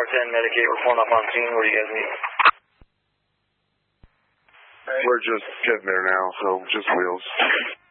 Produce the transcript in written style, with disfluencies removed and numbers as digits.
Tower 10, Medicaid. We're pulling up on scene. Where do you guys need? We're just getting there now, so just wheels.